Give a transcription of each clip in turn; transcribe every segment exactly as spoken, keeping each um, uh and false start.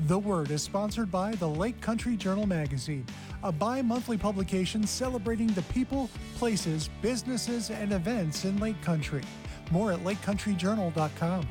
The Word is sponsored by the Lake Country Journal magazine, a bi-monthly publication celebrating the people, places, businesses, and events in Lake Country. More at lake country journal dot com.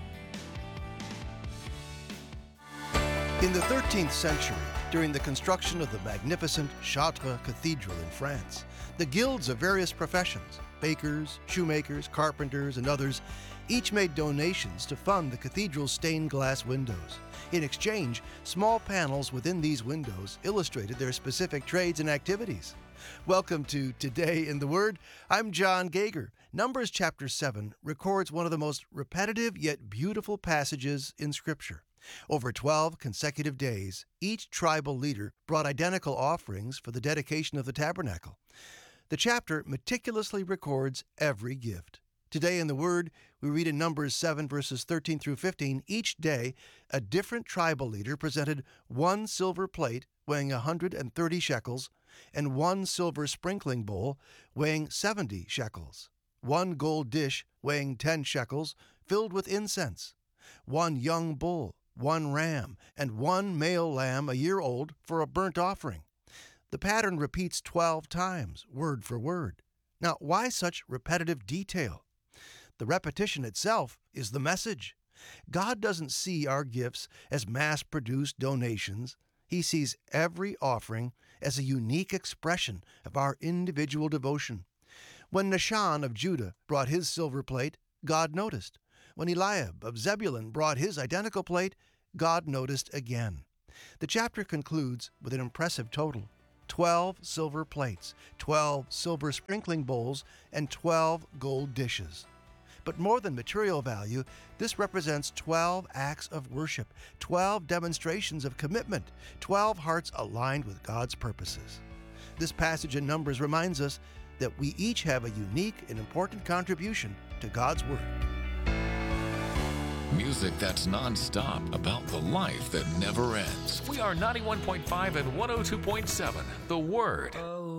In the thirteenth century, during the construction of the magnificent Chartres Cathedral in France, the guilds of various professions, bakers, shoemakers, carpenters, and others, each made donations to fund the cathedral's stained glass windows. In exchange, small panels within these windows illustrated their specific trades and activities. Welcome to Today in the Word. I'm John Gager. Numbers chapter seven records one of the most repetitive yet beautiful passages in Scripture. Over twelve consecutive days, each tribal leader brought identical offerings for the dedication of the tabernacle. The chapter meticulously records every gift. Today in the Word, we read in Numbers seven, verses thirteen through fifteen, each day a different tribal leader presented one silver plate weighing one hundred thirty shekels and one silver sprinkling bowl weighing seventy shekels, one gold dish weighing ten shekels filled with incense, one young bull, one ram, and one male lamb a year old for a burnt offering. The pattern repeats twelve times, word for word. Now, why such repetitive detail? The repetition itself is the message. God doesn't see our gifts as mass-produced donations. He sees every offering as a unique expression of our individual devotion. When Nashan of Judah brought his silver plate, God noticed. When Eliab of Zebulun brought his identical plate, God noticed again. The chapter concludes with an impressive total: twelve silver plates, twelve silver sprinkling bowls, and twelve gold dishes. But more than material value, this represents twelve acts of worship, twelve demonstrations of commitment, twelve hearts aligned with God's purposes. This passage in Numbers reminds us that we each have a unique and important contribution to God's Word. Music that's non-stop about the life that never ends. We are ninety-one point five and one oh two point seven, The Word. A